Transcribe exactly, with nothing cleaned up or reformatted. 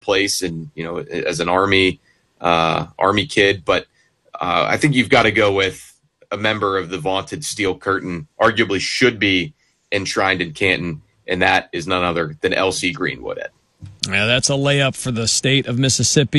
place, and you know, as an Army uh, Army kid. But uh, I think you've got to go with a member of the vaunted Steel Curtain, arguably should be enshrined in Canton, and that is none other than L C Greenwood. Yeah, that's a layup for the state of Mississippi.